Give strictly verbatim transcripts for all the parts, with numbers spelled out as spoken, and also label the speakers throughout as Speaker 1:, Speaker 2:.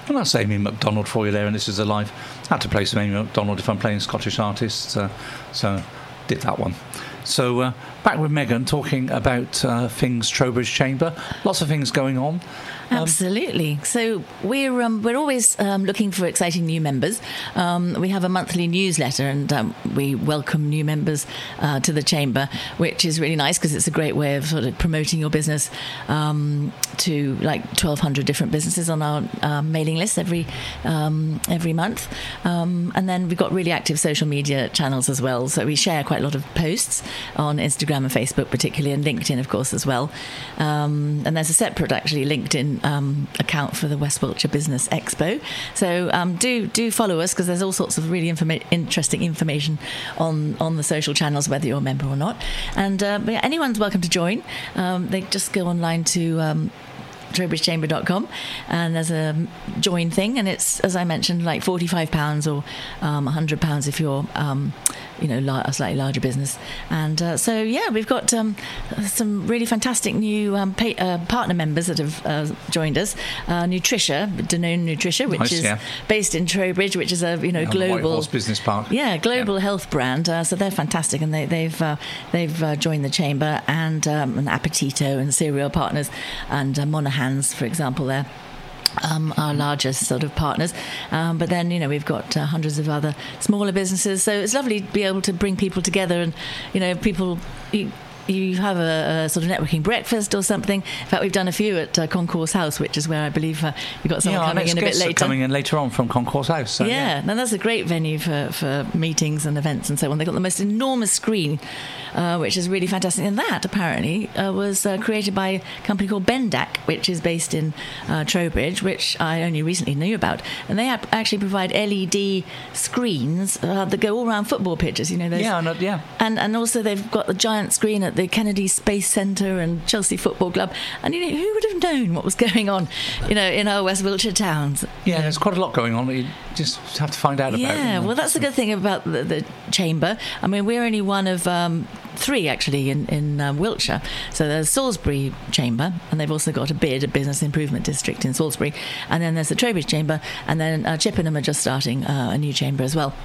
Speaker 1: And that's Amy MacDonald for you there, and this is Alive. I had to play some Amy MacDonald if I'm playing Scottish artists, uh, so did that one. So uh, back with Megan talking about uh, things Trowbridge Chamber. Lots of things going on.
Speaker 2: Um, Absolutely. So we're um, we're always um, looking for exciting new members. Um, we have a monthly newsletter, and um, we welcome new members uh, to the chamber, which is really nice because it's a great way of sort of promoting your business um, to like twelve hundred different businesses on our uh, mailing list every um, every month. Um, and then we've got really active social media channels as well. So we share quite a lot of posts on Instagram and Facebook, particularly, and LinkedIn, of course, as well. Um, and there's a separate, actually, LinkedIn Um, account for the West Wiltshire Business Expo. So um, do do follow us, because there's all sorts of really informa- interesting information on, on the social channels, whether you're a member or not. And uh, but yeah, anyone's welcome to join. Um, they just go online to um, trowbridge chamber dot com, and there's a join thing, and it's, as I mentioned, like forty-five pounds or um, one hundred pounds if you're um, you know, a slightly larger business. And uh, so, yeah, we've got um, some really fantastic new um, pay, uh, partner members that have uh, joined us. Uh, Nutricia, Danone Nutricia, which
Speaker 1: nice,
Speaker 2: is
Speaker 1: yeah.
Speaker 2: based in Trowbridge, which is a, you know,
Speaker 1: yeah,
Speaker 2: global...
Speaker 1: White Horse Business Park.
Speaker 2: Yeah, global
Speaker 1: yeah.
Speaker 2: health brand. Uh, so they're fantastic, and they, they've uh, they've uh, joined the chamber, and, um, and Appetito and Cereal Partners and uh, Monaghan's, for example, there. Um, our largest sort of partners, um, but then, you know, we've got uh, hundreds of other smaller businesses, so it's lovely to be able to bring people together, and, you know, people you, you have a, a sort of networking breakfast or something. In fact, we've done a few at uh, Concourse House, which is where I believe uh, you've got someone
Speaker 1: yeah,
Speaker 2: coming in a bit later.
Speaker 1: Coming in later on from Concourse House. So,
Speaker 2: yeah,
Speaker 1: yeah,
Speaker 2: and that's a great venue for, for meetings and events and so on. They've got the most enormous screen, uh, which is really fantastic. And that, apparently, uh, was uh, created by a company called Bendak, which is based in uh, Trowbridge, which I only recently knew about. And they actually provide L E D screens uh, that go all around football pitches, you know. Those,
Speaker 1: yeah, no, yeah.
Speaker 2: And, and also they've got the giant screen at the Kennedy Space Centre and Chelsea Football Club. And, you know, who would have known what was going on, you know, in our West Wiltshire towns?
Speaker 1: Yeah, there's quite a lot going on that you just have to find out about.
Speaker 2: Yeah, well, that's the good thing about the, the chamber. I mean, we're only one of um, three, actually, in, in uh, Wiltshire. So there's Salisbury Chamber, and they've also got a B I D, a Business Improvement District in Salisbury. And then there's the Trowbridge Chamber, and then uh, Chippenham are just starting uh, a new chamber as well.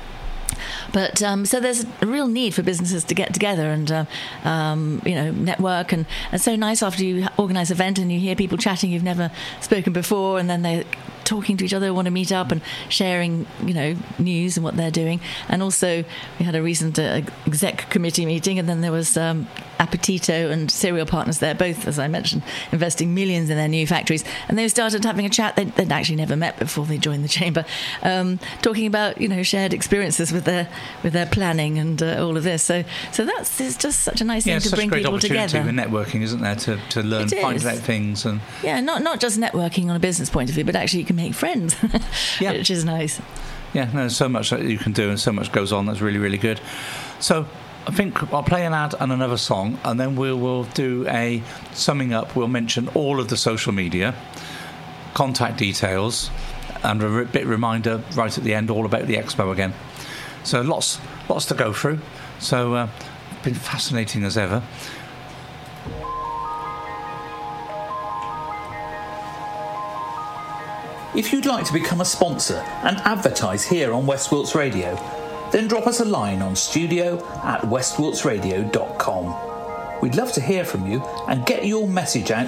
Speaker 2: But um, so there's a real need for businesses to get together and uh, um, you know, network, and it's so nice after you organise an event and you hear people chatting you've never spoken before, and then they're talking to each other, want to meet up and sharing, you know, news and what they're doing. And also we had a recent uh, exec committee meeting, and then there was um, Appetito and Cereal Partners there, both, as I mentioned, investing millions in their new factories, and they started having a chat. They'd, they'd actually never met before they joined the chamber, um, talking about, you know, shared experiences with their with their planning and uh, all of this. So so that's it's just such a nice
Speaker 1: yeah,
Speaker 2: thing to bring people together.
Speaker 1: Yeah, it's such a great opportunity with networking, isn't there, to, to learn, find out things. And
Speaker 2: yeah, not not just networking on a business point of view, but actually you can make friends, yeah. which is nice.
Speaker 1: Yeah, no, there's so much that you can do and so much goes on that's really, really good. So I think I'll play an ad and another song, and then we'll, we'll do a summing up. We'll mention all of the social media, contact details, and a bit reminder right at the end all about the expo again. So lots lots to go through. So uh, been fascinating as ever.
Speaker 3: If you'd like to become a sponsor and advertise here on West Wilts Radio, then drop us a line on studio at west wilts radio dot com. We'd love to hear from you and get your message out